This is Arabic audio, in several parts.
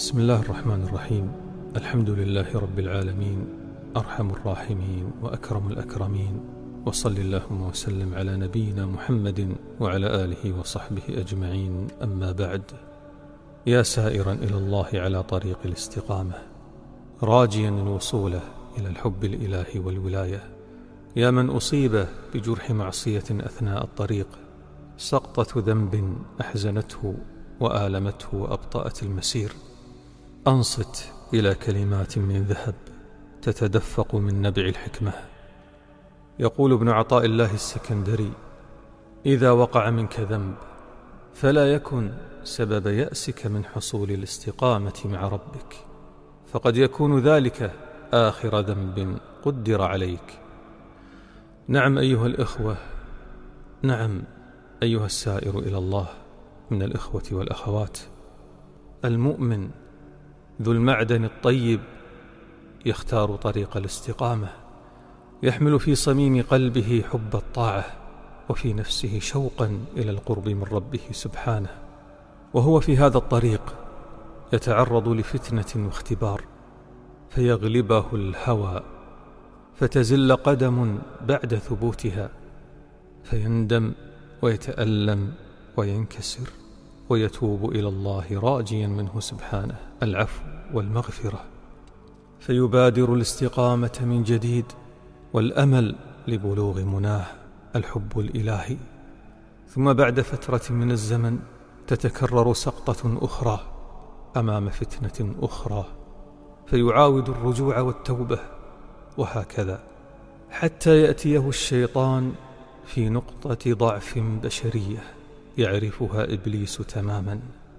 بسم الله الرحمن الرحيم. الحمد لله رب العالمين، أرحم الراحمين وأكرم الأكرمين، وصل اللهم وسلم على نبينا محمد وعلى آله وصحبه أجمعين. أما بعد، يا سائرا إلى الله على طريق الاستقامة، راجيا الوصول إلى الحب الإلهي والولاية، يا من أصيب بجرح معصية أثناء الطريق، سقطة ذنب أحزنته وآلمته وأبطأت المسير، أنصت إلى كلمات من ذهب تتدفق من نبع الحكمة. يقول ابن عطاء الله السكندري: إذا وقع منك ذنب فلا يكن سبب يأسك من حصول الاستقامة مع ربك، فقد يكون ذلك آخر ذنب قدر عليك. نعم أيها الإخوة، نعم أيها السائر إلى الله من الإخوة والأخوات، المؤمن ذو المعدن الطيب يختار طريق الاستقامة، يحمل في صميم قلبه حب الطاعة، وفي نفسه شوقا إلى القرب من ربه سبحانه، وهو في هذا الطريق يتعرض لفتنة واختبار، فيغلبه الهوى فتزل قدم بعد ثبوتها، فيندم ويتألم وينكسر ويتوب إلى الله راجيا منه سبحانه العفو والمغفرة، فيبادر الاستقامة من جديد والأمل لبلوغ مناه الحب الإلهي. ثم بعد فترة من الزمن تتكرر سقطة أخرى أمام فتنة أخرى، فيعاود الرجوع والتوبة، وهكذا حتى يأتيه الشيطان في نقطة ضعف بشرية يعرفها إبليس تماما،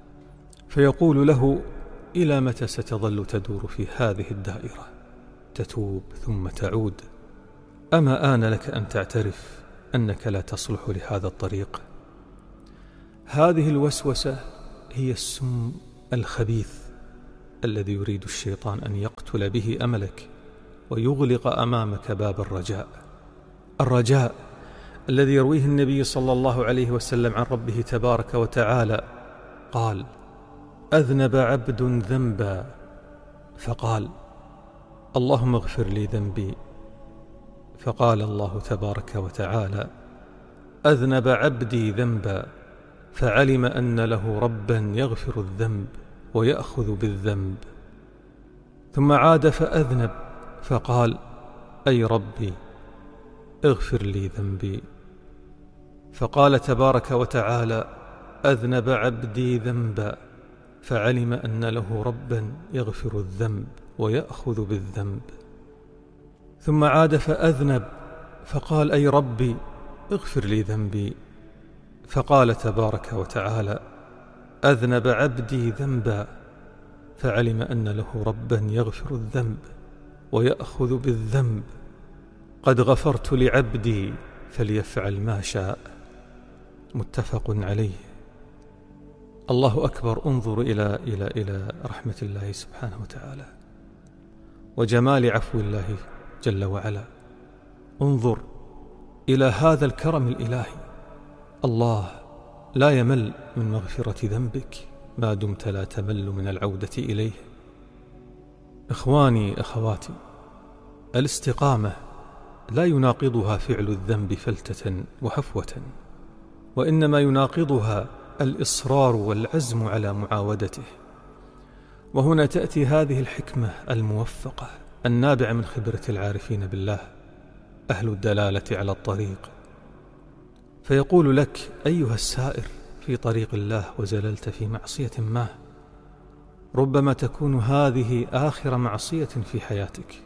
فيقول له: إلى متى ستظل تدور في هذه الدائرة، تتوب ثم تعود؟ أما آن لك أن تعترف أنك لا تصلح لهذا الطريق؟ هذه الوسوسة هي السم الخبيث الذي يريد الشيطان أن يقتل به أملك ويغلق أمامك باب الرجاء الذي يرويه النبي صلى الله عليه وسلم عن ربه تبارك وتعالى قال: أذنب عبد ذنبا فقال: اللهم اغفر لي ذنبي، فقال الله تبارك وتعالى: أذنب عبدي ذنبا فعلم أن له ربا يغفر الذنب ويأخذ بالذنب، ثم عاد فأذنب فقال: أي ربي اغفر لي ذنبي، فقال تبارك وتعالى: أذنب عبدي ذنبا فعلم أن له ربا يغفر الذنب ويأخذ بالذنب، ثم عاد فأذنب فقال: أي ربي اغفر لي ذنبي، فقال تبارك وتعالى: أذنب عبدي ذنبا فعلم أن له ربا يغفر الذنب ويأخذ بالذنب، قد غفرت لعبدي فليفعل ما شاء. متفق عليه. الله أكبر. انظر إلى رحمة الله سبحانه وتعالى وجمال عفو الله جل وعلا. انظر إلى هذا الكرم الإلهي. الله لا يمل من مغفرة ذنبك ما دمت لا تمل من العودة إليه. إخواني أخواتي، الاستقامة لا يناقضها فعل الذنب فلتة وحفوة، وإنما يناقضها الإصرار والعزم على معاودته. وهنا تأتي هذه الحكمة الموفقة النابعة من خبرة العارفين بالله، أهل الدلالة على الطريق، فيقول لك: أيها السائر في طريق الله وزللت في معصية ما، ربما تكون هذه آخر معصية في حياتك،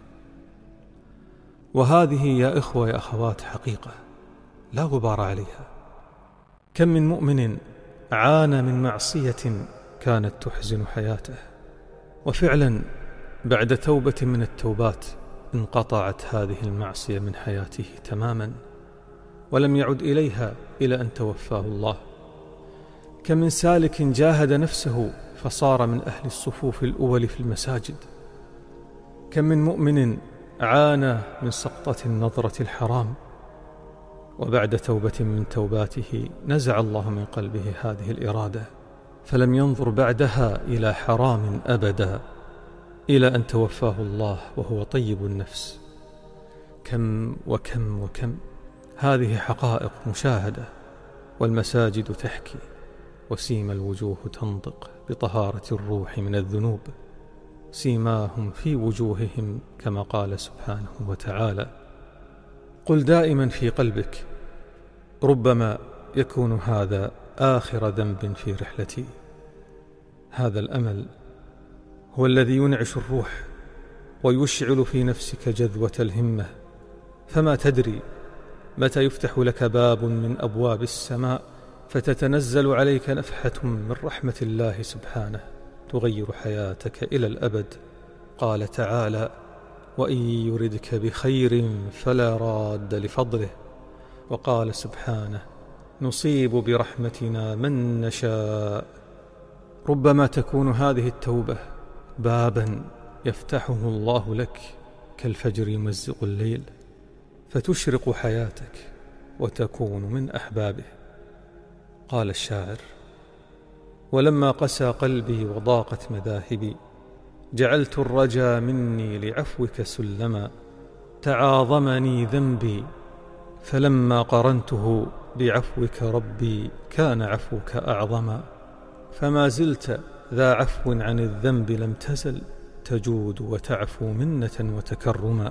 وهذه يا إخوة يا أخوات حقيقة لا غبار عليها. كم من مؤمن عانى من معصية كانت تحزن حياته، وفعلا بعد توبة من التوبات انقطعت هذه المعصية من حياته تماما ولم يعد إليها إلى أن توفاه الله. كم من سالك جاهد نفسه فصار من أهل الصفوف الأول في المساجد. كم من مؤمن عانى من سقطة النظرة الحرام، وبعد توبة من توباته نزع الله من قلبه هذه الإرادة فلم ينظر بعدها إلى حرام أبدا إلى أن توفاه الله وهو طيب النفس. كم وكم وكم، هذه حقائق مشاهدة، والمساجد تحكي، وسيم الوجوه تنطق بطهارة الروح من الذنوب، سيماهم في وجوههم كما قال سبحانه وتعالى. قل دائما في قلبك: ربما يكون هذا آخر ذنب في رحلتي. هذا الأمل هو الذي ينعش الروح ويشعل في نفسك جذوة الهمة، فما تدري متى يفتح لك باب من أبواب السماء فتتنزل عليك نفحة من رحمة الله سبحانه تغير حياتك إلى الأبد. قال تعالى: وإن يردك بخير فلا راد لفضله. وقال سبحانه: نصيب برحمتنا من نشاء. ربما تكون هذه التوبة بابا يفتحه الله لك كالفجر يمزق الليل، فتشرق حياتك وتكون من أحبابه. قال الشاعر: ولما قسى قلبي وضاقت مذاهبي جعلت الرجا مني لعفوك سلما، تعاظمني ذنبي فلما قرنته بعفوك ربي كان عفوك أعظما، فما زلت ذا عفو عن الذنب لم تزل تجود وتعفو منة وتكرما.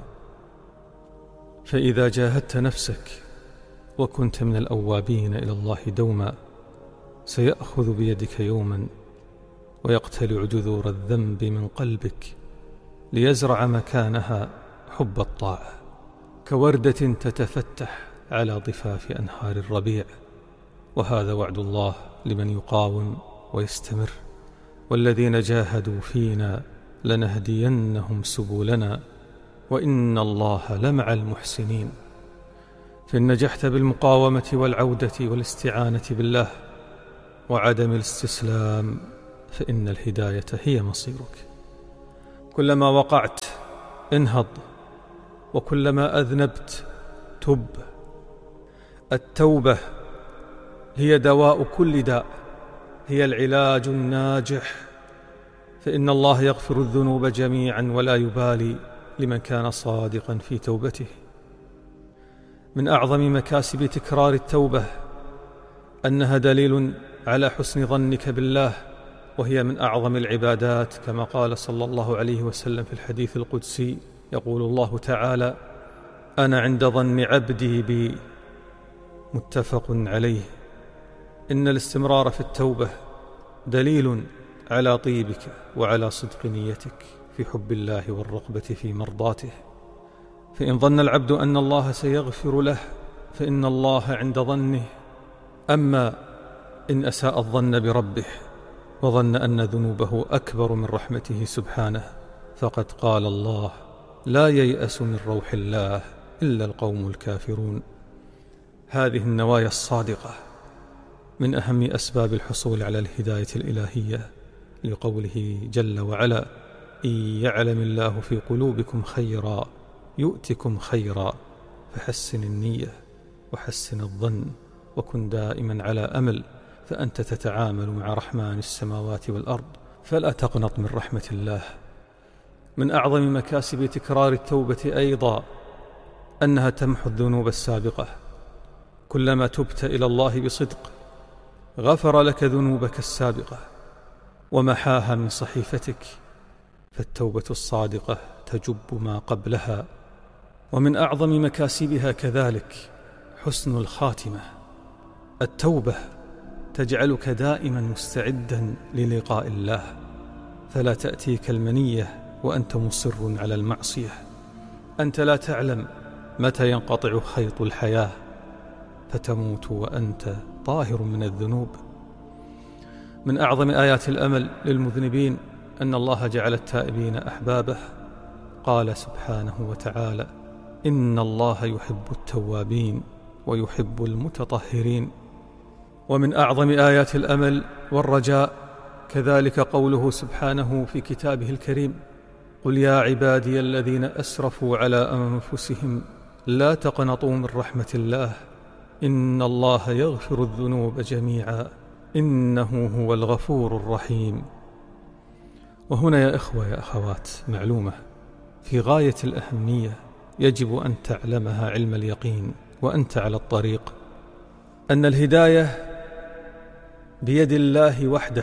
فإذا جاهدت نفسك وكنت من الأوابين إلى الله دوما سيأخذ بيدك يوما ويقتلع جذور الذنب من قلبك ليزرع مكانها حب الطاعة، كوردة تتفتح على ضفاف أنهار الربيع. وهذا وعد الله لمن يقاوم ويستمر: والذين جاهدوا فينا لنهدينهم سبلنا وإن الله لمع المحسنين. فإن نجحت بالمقاومة والعودة والاستعانة بالله وعدم الاستسلام فإن الهداية هي مصيرك. كلما وقعت انهض، وكلما أذنبت تب. التوبة هي دواء كل داء، هي العلاج الناجح، فإن الله يغفر الذنوب جميعا ولا يبالي لمن كان صادقا في توبته. من أعظم مكاسب تكرار التوبة أنها دليل على حسن ظنك بالله، وهي من أعظم العبادات، كما قال صلى الله عليه وسلم في الحديث القدسي: يقول الله تعالى: أنا عند ظن عبدي بي. متفق عليه. إن الاستمرار في التوبة دليل على طيبك وعلى صدق نيتك في حب الله والرغبة في مرضاته. فإن ظن العبد أن الله سيغفر له فإن الله عند ظنه. أما إن أساء الظن بربه وظن أن ذنوبه أكبر من رحمته سبحانه فقد قال الله: لا ييأس من روح الله إلا القوم الكافرون. هذه النوايا الصادقة من أهم أسباب الحصول على الهداية الإلهية، لقوله جل وعلا: إن يعلم الله في قلوبكم خيرا يؤتكم خيرا، فحسن النية وحسن الظن وكن دائما على أمل، فأنت تتعامل مع رحمن السماوات والأرض، فلا تقنط من رحمة الله. من أعظم مكاسب تكرار التوبة أيضا أنها تمحو الذنوب السابقة. كلما تبت إلى الله بصدق غفر لك ذنوبك السابقة ومحاها من صحيفتك، فالتوبة الصادقة تجب ما قبلها. ومن أعظم مكاسبها كذلك حسن الخاتمة. التوبة تجعلك دائما مستعدا للقاء الله، فلا تأتيك المنية وأنت مصر على المعصية. أنت لا تعلم متى ينقطع خيط الحياة فتموت وأنت طاهر من الذنوب. من أعظم آيات الأمل للمذنبين أن الله جعل التائبين أحبابه. قال سبحانه وتعالى: إن الله يحب التوابين ويحب المتطهرين. ومن أعظم آيات الأمل والرجاء كذلك قوله سبحانه في كتابه الكريم: قل يا عبادي الذين أسرفوا على أنفسهم لا تقنطوا من رحمة الله إن الله يغفر الذنوب جميعا إنه هو الغفور الرحيم. وهنا يا إخوة يا أخوات معلومة في غاية الأهمية يجب أن تعلمها علم اليقين وأنت على الطريق، أن الهداية بيد الله وحده.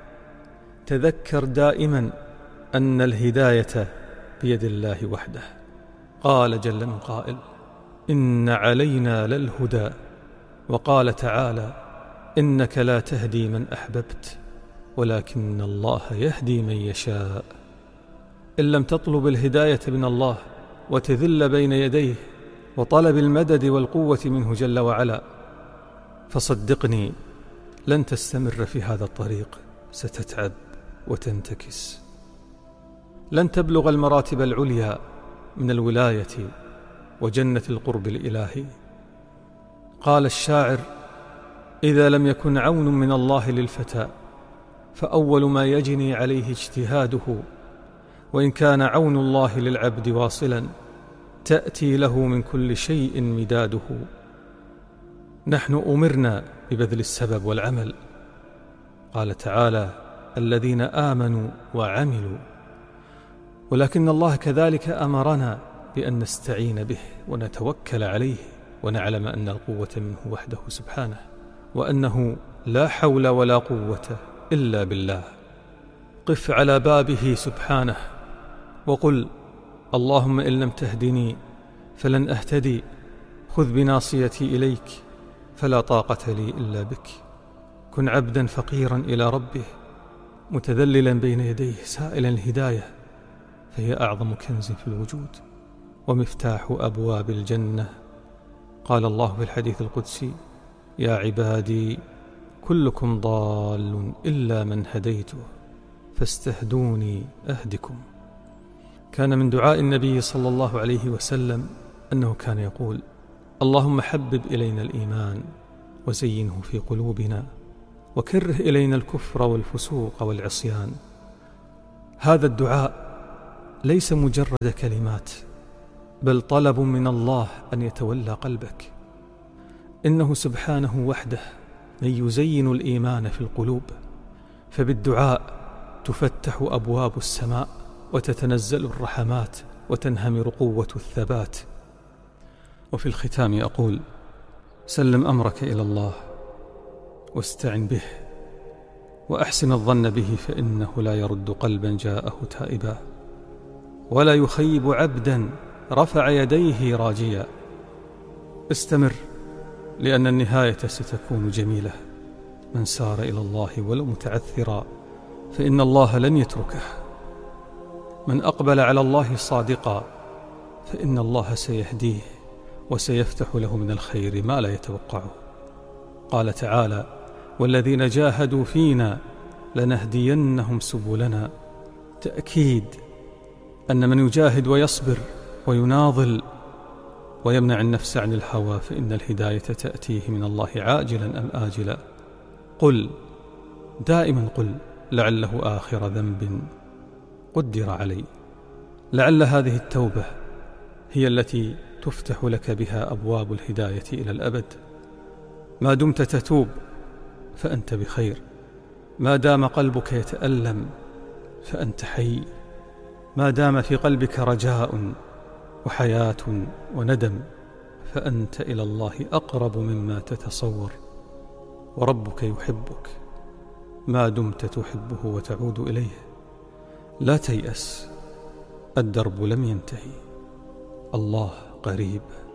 تذكر دائما أن الهداية بيد الله وحده. قال جل من قائل: إن علينا للهدى. وقال تعالى: إنك لا تهدي من أحببت ولكن الله يهدي من يشاء. إن لم تطلب الهداية من الله وتذل بين يديه وطلب المدد والقوة منه جل وعلا، فصدقني لن تستمر في هذا الطريق، ستتعب وتنتكس، لن تبلغ المراتب العليا من الولاية وجنة القرب الإلهي. قال الشاعر: إذا لم يكن عون من الله للفتى فأول ما يجني عليه اجتهاده، وإن كان عون الله للعبد واصلا تأتي له من كل شيء مداده. نحن أمرنا ببذل السبب والعمل. قال تعالى: الذين آمنوا وعملوا. ولكن الله كذلك أمرنا بأن نستعين به ونتوكل عليه ونعلم أن القوة منه وحده سبحانه، وأنه لا حول ولا قوة إلا بالله. قف على بابه سبحانه وقل: اللهم إن لم تهدني فلن أهتدي، خذ بناصيتي إليك فلا طاقة لي إلا بك. كن عبدا فقيرا إلى ربه متذللا بين يديه سائلا الهداية، فهي أعظم كنز في الوجود ومفتاح أبواب الجنة. قال الله في الحديث القدسي: يا عبادي كلكم ضال إلا من هديته فاستهدوني أهدكم. كان من دعاء النبي صلى الله عليه وسلم أنه كان يقول: اللهم حبب إلينا الإيمان وزينه في قلوبنا وكره إلينا الكفر والفسوق والعصيان. هذا الدعاء ليس مجرد كلمات، بل طلب من الله أن يتولى قلبك. إنه سبحانه وحده من يزين الإيمان في القلوب، فبالدعاء تفتح أبواب السماء وتتنزل الرحمات وتنهمر قوة الثبات. وفي الختام أقول: سلم أمرك إلى الله واستعن به وأحسن الظن به، فإنه لا يرد قلبا جاءه تائبا، ولا يخيب عبدا رفع يديه راجيا. استمر، لأن النهاية ستكون جميلة. من سار إلى الله ولو متعثرا فإن الله لن يتركه. من أقبل على الله صادقا فإن الله سيهديه وسيفتح له من الخير ما لا يتوقعه. قال تعالى: والذين جاهدوا فينا لنهدينهم سبلنا. تأكيد أن من يجاهد ويصبر ويناضل ويمنع النفس عن الهوى فإن الهداية تأتيه من الله عاجلا أم آجلا. قل، دائما قل: لعله آخر ذنب قدر علي. لعل هذه التوبة هي التي تفتح لك بها أبواب الهداية إلى الأبد. ما دمت تتوب فأنت بخير، ما دام قلبك يتألم فأنت حي، ما دام في قلبك رجاء وحياة وندم فأنت إلى الله أقرب مما تتصور، وربك يحبك ما دمت تحبه وتعود إليه. لا تيأس، الدرب لم ينتهي، الله قريب.